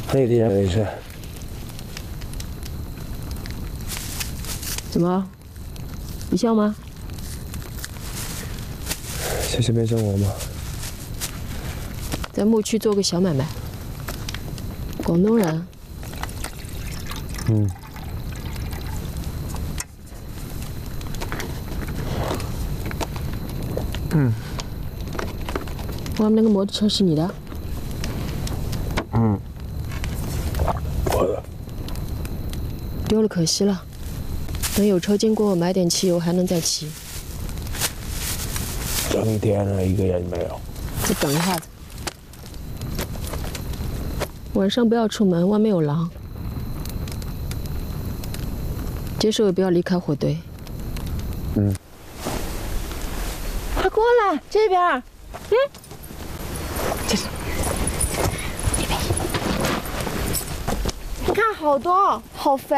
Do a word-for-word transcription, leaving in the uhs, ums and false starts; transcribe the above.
那天没事。 怎么？你笑吗？ 谢谢变成我吗？ 在牧区做个小买卖。广东人。 嗯。嗯。 外面那个摩托车是你的？ 嗯。我的。 丢了可惜了。等有车经过，买点汽油还能再骑。 整天了，一个人没有。 再等一下子。晚上不要出门，外面有狼。接受也不要离开火堆。 嗯。 快过来，这边。嗯。这是。这边。你看好多，好肥。